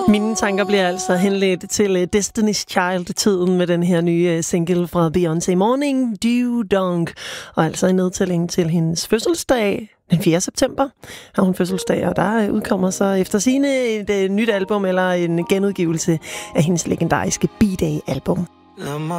Mine tanker bliver altså henledt til Destiny's Child-tiden med den her nye single fra Beyoncé, Morning Dew Dunk, og altså en nedtælling til hendes fødselsdag. Den 4. september har hun fødselsdag, og der udkommer så efter sigende et nyt album eller en genudgivelse af hendes legendariske B-Day-album. La